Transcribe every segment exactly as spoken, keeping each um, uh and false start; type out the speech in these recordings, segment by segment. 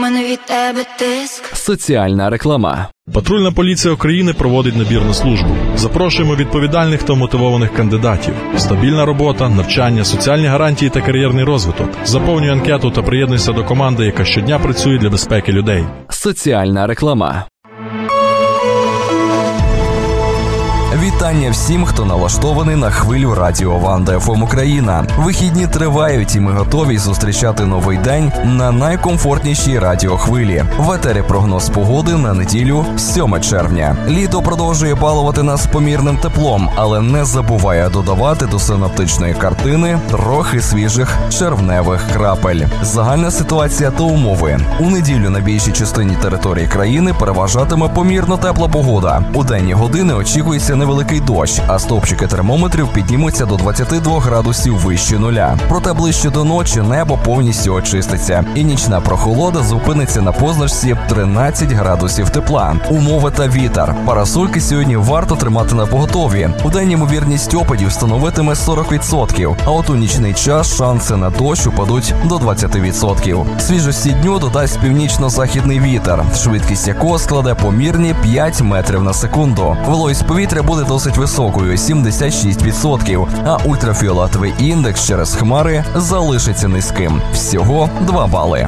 мене від тебе тиск. Соціальна реклама. Патрульна поліція України проводить набір на службу. Запрошуємо відповідальних та мотивованих кандидатів. Стабільна робота, навчання, соціальні гарантії та кар'єрний розвиток. Заповнюй анкету та приєднуйся до команди, яка щодня працює для безпеки людей. Соціальна реклама. Вітання всім, хто налаштований на хвилю радіо Ванда еф ем Україна. Вихідні тривають і ми готові зустрічати новий день на найкомфортнішій радіохвилі. В етері прогноз погоди на неділю, сьоме червня. Літо продовжує балувати нас помірним теплом, але не забуває додавати до синоптичної картини трохи свіжих червневих крапель. Загальна ситуація та умови. У неділю на більшій частині території країни переважатиме помірно тепла погода. У денні години очікується невеликий дощ, а стовпчики термометрів піднімуться до двадцяти двох градусів вище нуля. Проте ближче до ночі небо повністю очиститься, і нічна прохолода зупиниться на позначці тринадцять градусів тепла. Умови та вітер. Парасольки сьогодні варто тримати на поготові. У день ймовірність опадів становитиме сорок відсотків, а от у нічний час шанси на дощ упадуть до двадцять відсотків. Свіжості дню додасть північно-західний вітер, швидкість якого складе помірні п'ять метрів на секунду. Вологість повітря буде досить високою – сімдесят шість відсотків, а ультрафіолетовий індекс через хмари залишиться низьким – всього два бали.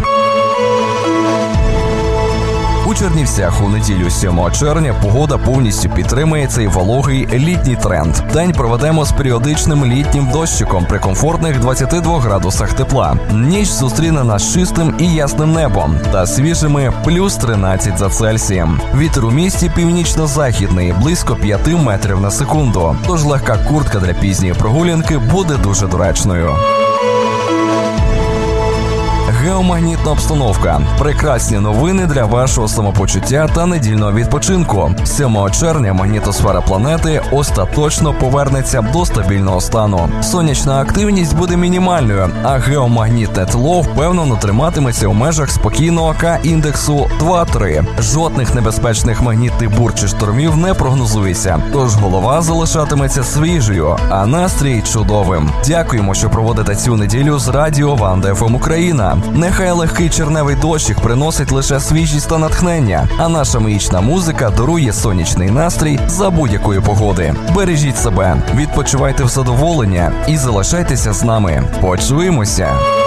У Чернівцях у неділю сьомого червня погода повністю підтримує цей вологий літній тренд. День проведемо з періодичним літнім дощиком при комфортних двадцяти двох градусах тепла. Ніч зустріне нас чистим і ясним небом та свіжими плюс тринадцять за Цельсієм. Вітер у місті північно-західний, близько п'яти метрів на секунду. Тож легка куртка для пізньої прогулянки буде дуже доречною. Геомагнітна обстановка. Прекрасні новини для вашого самопочуття та недільного відпочинку. сьомого червня магнітосфера планети остаточно повернеться до стабільного стану. Сонячна активність буде мінімальною, а геомагнітне тло впевнено триматиметься у межах спокійного К-індексу два-три. Жодних небезпечних магнітних бур чи штормів не прогнозується, тож голова залишатиметься свіжою, а настрій чудовим. Дякуємо, що проводите цю неділю з радіо Ванда еф ем Україна. Нехай легкий червневий дощик приносить лише свіжість та натхнення, а наша магічна музика дарує сонячний настрій за будь-якої погоди. Бережіть себе, відпочивайте в задоволення і залишайтеся з нами. Почуємося!